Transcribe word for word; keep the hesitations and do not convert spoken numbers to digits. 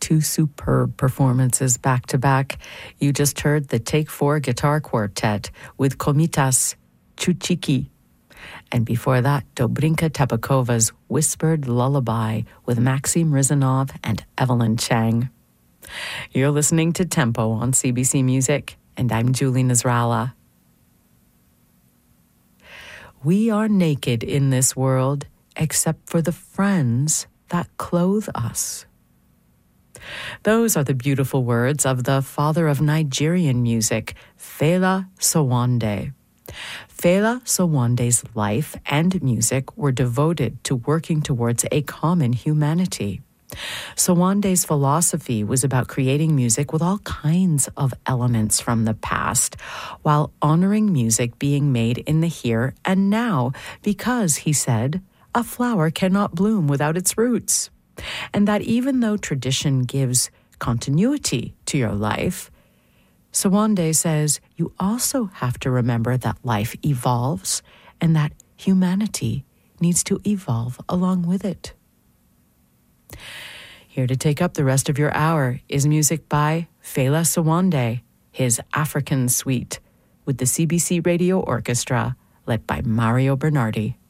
two superb performances back to back. You just heard the Take Four Guitar Quartet with Komitas Chuchiki. And before that, Dobrinka Tabakova's Whispered Lullaby with Maxim Rizanov and Evelyn Chang. You're listening to Tempo on C B C Music, and I'm Julie Nasrallah. We are naked in this world, except for the friends that clothe us. Those are the beautiful words of the father of Nigerian music, Fela Sowande. Fela Sowande's life and music were devoted to working towards a common humanity. Sowande's philosophy was about creating music with all kinds of elements from the past, while honoring music being made in the here and now, because, he said, a flower cannot bloom without its roots. And that even though tradition gives continuity to your life, Sowande says you also have to remember that life evolves and that humanity needs to evolve along with it. Here to take up the rest of your hour is music by Fela Sowande, his African Suite, with the C B C Radio Orchestra, led by Mario Bernardi.